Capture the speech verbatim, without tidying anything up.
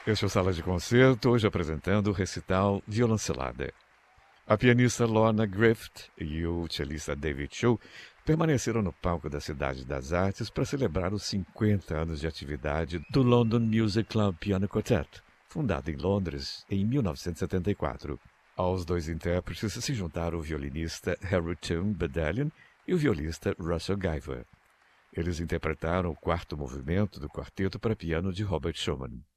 Este é o Sala de Concerto, hoje apresentando o recital Violoncelada. A pianista Lorna Griffith e o cellista David Shaw permaneceram no palco da Cidade das Artes para celebrar os cinquenta anos de atividade do London Music Club Piano Quartet, fundado em Londres em mil novecentos e setenta e quatro. Aos dois intérpretes se juntaram o violinista Harrington Bedalian e o violista Russell Guyver. Eles interpretaram o quarto movimento do quarteto para piano de Robert Schumann.